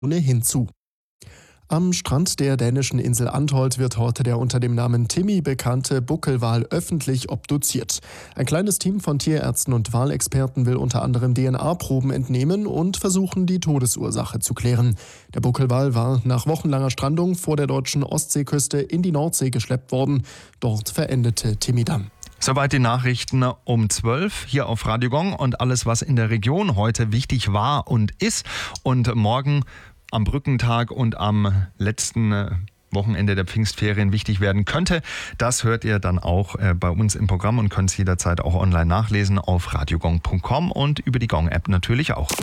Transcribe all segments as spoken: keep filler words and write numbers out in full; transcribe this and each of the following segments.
hinzu. Am Strand der dänischen Insel Antholt wird heute der unter dem Namen Timmy bekannte Buckelwal öffentlich obduziert. Ein kleines Team von Tierärzten und Walexperten will unter anderem D N A-Proben entnehmen und versuchen, die Todesursache zu klären. Der Buckelwal war nach wochenlanger Strandung vor der deutschen Ostseeküste in die Nordsee geschleppt worden. Dort verendete Timmy dann. Soweit die Nachrichten um zwölf hier auf Radio Gong und alles, was in der Region heute wichtig war und ist. Und morgen am Brückentag und am letzten Wochenende der Pfingstferien wichtig werden könnte. Das hört ihr dann auch bei uns im Programm und könnt es jederzeit auch online nachlesen auf radiogong punkt com und über die Gong-App natürlich auch.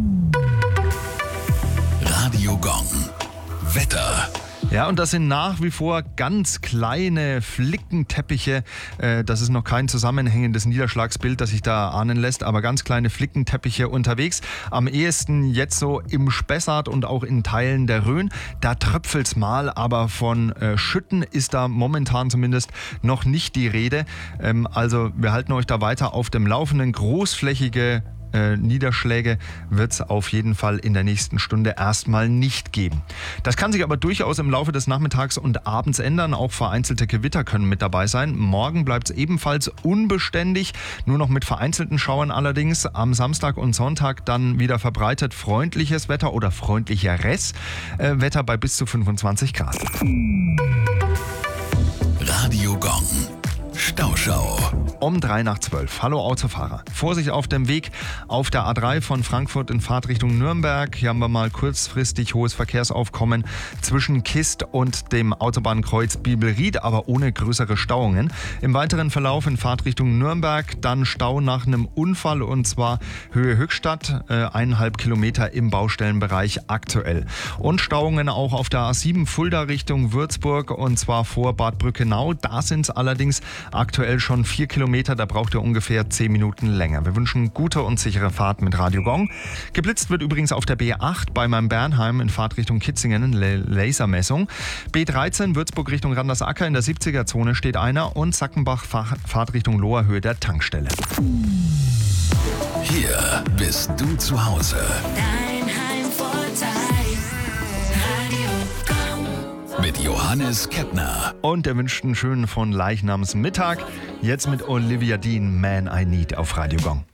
Radio Gong. Wetter. Ja, und das sind nach wie vor ganz kleine Flickenteppiche. Das ist noch kein zusammenhängendes Niederschlagsbild, das sich da ahnen lässt, aber ganz kleine Flickenteppiche unterwegs. Am ehesten jetzt so im Spessart und auch in Teilen der Rhön. Da tröpfelt's mal, aber von Schütten ist da momentan zumindest noch nicht die Rede. Also wir halten euch da weiter auf dem Laufenden. Großflächige Äh, Niederschläge wird es auf jeden Fall in der nächsten Stunde erstmal nicht geben. Das kann sich aber durchaus im Laufe des Nachmittags und Abends ändern. Auch vereinzelte Gewitter können mit dabei sein. Morgen bleibt es ebenfalls unbeständig, nur noch mit vereinzelten Schauern allerdings. Am Samstag und Sonntag dann wieder verbreitet freundliches Wetter oder freundlicheres äh, Wetter bei bis zu fünfundzwanzig Grad. Radio Gong. Stauschau. Um drei nach zwölf. Hallo Autofahrer. Vorsicht auf dem Weg auf der A drei von Frankfurt in Fahrtrichtung Nürnberg. Hier haben wir mal kurzfristig hohes Verkehrsaufkommen zwischen Kist und dem Autobahnkreuz Bibelried, aber ohne größere Stauungen. Im weiteren Verlauf in Fahrtrichtung Nürnberg dann Stau nach einem Unfall und zwar Höhe Höchstadt, äh, eineinhalb Kilometer im Baustellenbereich aktuell. Und Stauungen auch auf der A sieben Fulda Richtung Würzburg und zwar vor Bad Brückenau. Da sind es allerdings aktuell schon vier Kilometer, da braucht ihr ungefähr zehn Minuten länger. Wir wünschen gute und sichere Fahrt mit Radio Gong. Geblitzt wird übrigens auf der B acht bei meinem Bernheim in Fahrtrichtung Kitzingen, eine Lasermessung. B dreizehn Würzburg Richtung Randersacker in der siebziger-Zone steht einer und Sackenbach Fahrtrichtung Loherhöhe der Tankstelle. Hier bist du zu Hause. Dein Heimvorteil. Radio Gong. Mit Johannes Kettner. Und er wünscht einen schönen von Leichnamsmittag. Jetzt mit Olivia Dean, Man I Need auf Radio Gong.